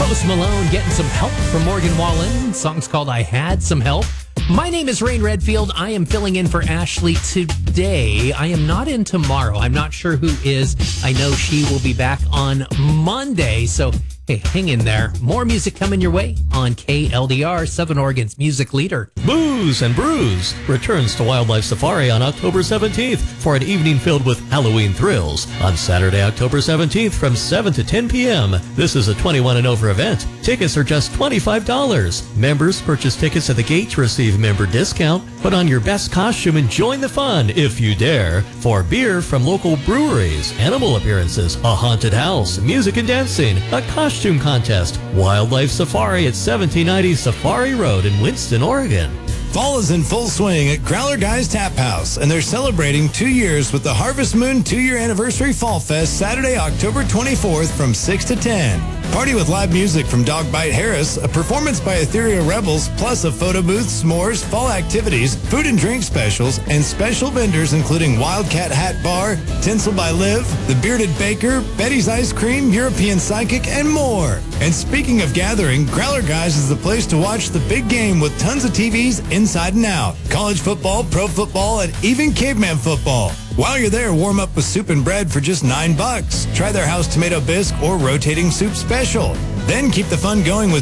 Post Malone getting some help from Morgan Wallen. Song's called I Had Some Help. My name is Rain Redfield. I am filling in for Ashley today. I am not in tomorrow. I'm not sure who is. I know she will be back on Monday. So, hey, hang in there. More music coming your way on KLDR, Southern Oregon's music leader. Booze and Brews returns to Wildlife Safari on October 17th for an evening filled with Halloween thrills. On Saturday, October 17th from 7 to 10 p.m. This is a 21 and over event. Tickets are just $25. Members purchase tickets at the gate to receive member discount. Put on your best costume and join the fun, if you dare. For beer from local breweries, animal appearances, a haunted house, music and dancing, a costume contest, Wildlife Safari at 1790 Safari Road in Winston, Oregon. Fall is in full swing at Growler Guys Tap House, and they're celebrating 2 years with the Harvest Moon 2-year anniversary Fall Fest Saturday, October 24th from 6 to 10. Party with live music from Dog Bite Harris, a performance by Ethereal Rebels, plus a photo booth, s'mores, fall activities, food and drink specials, and special vendors including Wildcat Hat Bar, Tinsel by Liv, The Bearded Baker, Betty's Ice Cream, European Psychic, and more. And speaking of gathering, Growler Guys is the place to watch the big game with tons of TVs inside and out. College football, pro football, and even caveman football. While you're there, warm up with soup and bread for just $9. Try their house tomato bisque or rotating soup special. Then keep the fun going with